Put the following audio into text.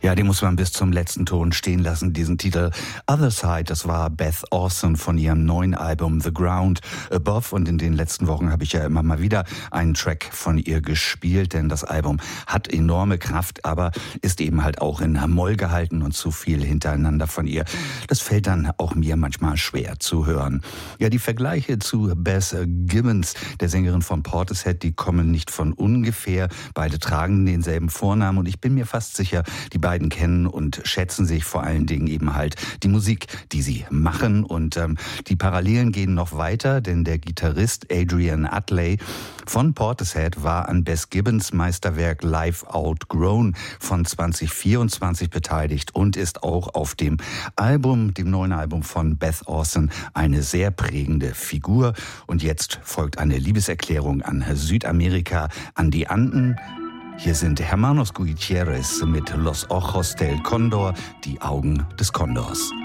Ja, den muss man bis zum letzten Ton stehen lassen, diesen Titel. Other Side, das war Beth Orson von ihrem neuen Album The Ground Above. Und in den letzten Wochen habe ich ja immer mal wieder einen Track von ihr gespielt, denn das Album hat enorme Kraft, aber ist eben halt auch in Moll gehalten und zu viel hintereinander von ihr. Das fällt dann auch mir manchmal schwer zu hören. Ja, die Vergleiche zu Beth Gibbons, der Sängerin von Portishead, die kommen nicht von ungefähr. Beide tragen denselben Vornamen und ich bin mir fast sicher, die beiden kennen und schätzen sich vor allen Dingen eben halt die Musik, die sie machen. Und die Parallelen gehen noch weiter, denn der Gitarrist Adrian Utley von Portishead war an Beth Gibbons Meisterwerk Live Outgrown von 2024 beteiligt und ist auch auf dem neuen Album von Beth Orson eine sehr prägende Figur. Und jetzt folgt eine Liebeserklärung an Südamerika, an die Anden. Hier sind Hermanos Gutierrez mit Los Ojos del Cóndor, die Augen des Kondors.